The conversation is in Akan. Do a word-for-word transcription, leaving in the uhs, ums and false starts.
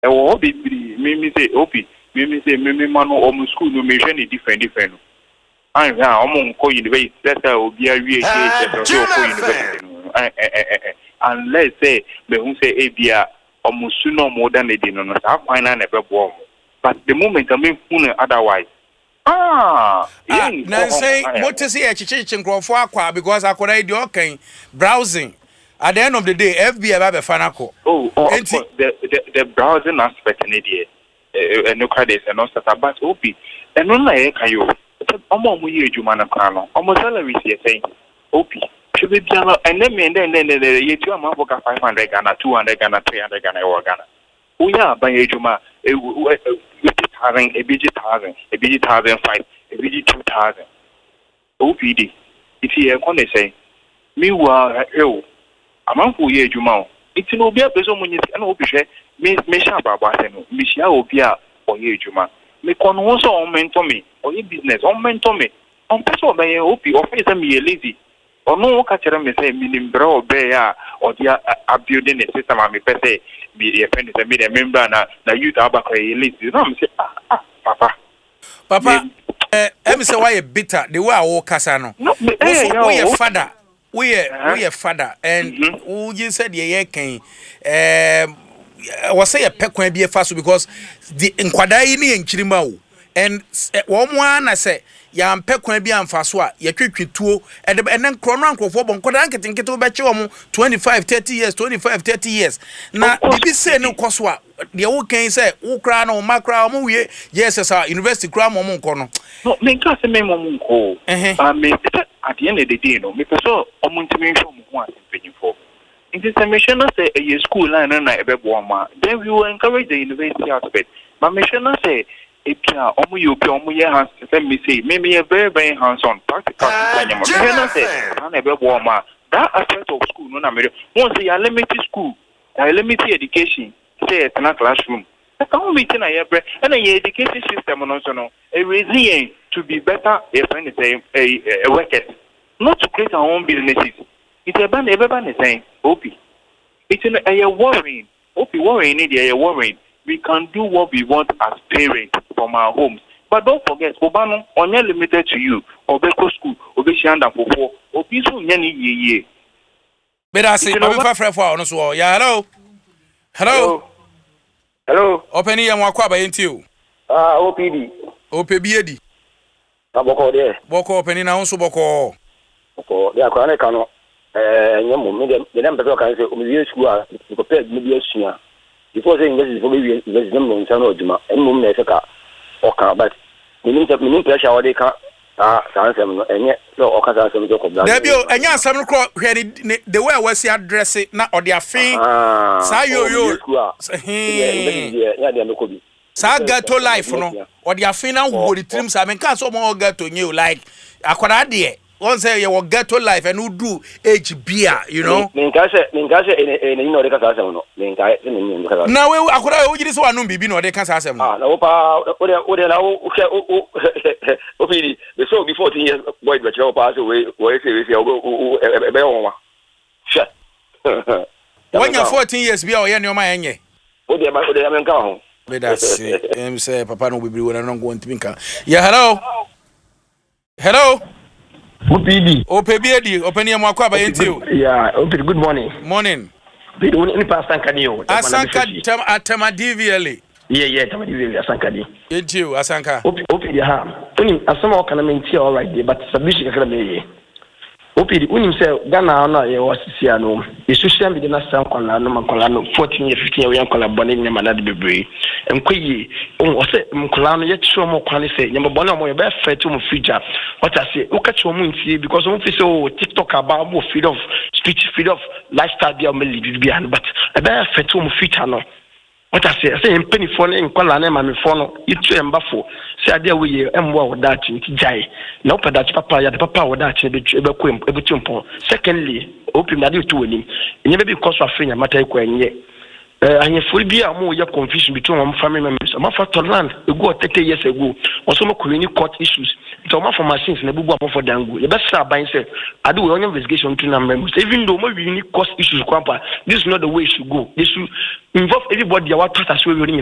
e wo be me me say opi me me say me me man o mu school no me hwe ni different different no an ha o mu nko university that obi a wie ke so ko university no eh eh unless say me hu say e bia o mu su no mo than the no no sa kwan na na be bo but the moment I mean otherwise ah yeah na say what to see a chichi nkrofo akwa because akoda e dey okay browsing at the end of the day F B I ba be fanako oh, oh the, the the browsing aspect in it eh no credits and no start but obi and no na e kayo omo mo ye ejuma na kan no omo salary see say obi should be biano and then and then then ye tu am for five hundred Ghana two hundred Ghana three hundred Ghana e Ghana uya ban ejuma e having a budget thousand, a budget thousand five, a budget two thousand. O P D. If you are going to say, me wa hell, a man who ye jumao. It's no be a person when you can open me, me shaba bateno, me shia obia or ye juma. Me con also on mentor me, or ye business, on mentor me. On person by a O P or face me a lazy. Or no catch me say, meaning bro, bear, or they are building a system. I mean, per se. Be the offenders and be the member na na youth abaka elite. You know, I'm say ah ah papa. Papa, eh, em say why bitter the way I walk kasano. No, we your father. We we your father and who you said ye ken um was say a pekwan be faso because the nkwadai ni enchirima wo and wo mo na say ya mpekwan bi amfaso a ye twetwetuo e de enen krono ankofo bo nkoda nketenkete obeche wo twenty-five thirty years twenty-five thirty years na bibi say no koso a de wo kan say wo kra na wo makra mo wie yes sir university kra mo mo nko no no me ka se me mo nko ah me at the end of the day no me person omuntimi hwo mo ho asempanyifo information say a school line na ebebo ma then we will encourage the university aspect but me sure say Epia, omu yopi omu ye hands. Let me say, maybe a very very hands-on practical. That aspect of school, no, na once you are limited school, a limited education, say it's not classroom. That's how we can have and a education system also no. A reason to be better, if anything, a a worker, not to create our own businesses. It's a band, everyone is saying, Opi. It's a worrying. Opi worrying, it a worrying. We can do what we want as parents from our homes. But don't forget, Obano, only limited to you. Obeko school, Obeshianda Popo, Obisu Yeni ye. But I say, I'm for for honest. Yeah, hello. Hello. Hello. Open here, Mwakwa into you. Ah, O P D. O P B A D. Boko there. Boko opening now, so Boko. Boko, they are Kano Kano. Eh, Yamu, the number of can say, Umu school, prepared media senior. Before saying this is probably the number in San Ojima, and Mum Nesaka or car, but we need to mean pressure or they can't answer, and yet no Okasa some joke of that. Debut, and yes, some crop the way was the address it not or their fee. Sayo, you Saga to life, no, or their fee now would the trims. I mean, can't so more get to you like Aquadia. Once you will get to life and who do H B R, you know. Minkasha, Minkasha, and you know, they can't answer. Now, I could have this one, no, be no, they can't answer. Ah, no, what now? Okay, the so before ten years, boy, but you pass away, where is it? Go, shut. When you're fourteen years, be our young man. What they are going But that's it. I'm say, Papa, no, we will not go into Minka. Yeah, hello. Hello. O P D. O P B A D. Open your mouth by you. Yeah. O P D. Good morning. Morning. They don't any pass Asanka. Asanka Atema D V L. Yeah, yeah. Atema D V L. Asanka. It's you, Asanka. O P D. Ha. Only asoma kana menti all right there, but submission kana me. O P D. Unim say Ghana na ye wasisi ano. The social media na sam kola no makola no fourteen years, fifteen years kola boni ne manade bebre. Enkoyi o say mkola no ye tro mo kwane say nyamba boni mo ye be fair to mo future. What I say, look at your muntie because one say oh TikTok about more freedom of speech, freedom of lifestyle be a but a better fair to mo future no. What I say, I say in penny phone in kola na ma me phone you two embafo. Say ade we em wa with that nti jai. Na opa that papa ya the papa with that be be ko ebutu mpon. Secondly, open na dey to woni. Enye be because of free matter ko enye. and for be a more confusion between one family members. I'm for to land, you go thirty years ago, or some community court issues. So I'm for machines and a book for Dango. The best start by say, I do an investigation to members, even though maybe you need cost issues, this is not the way it should go. They should involve everybody, our trust as well.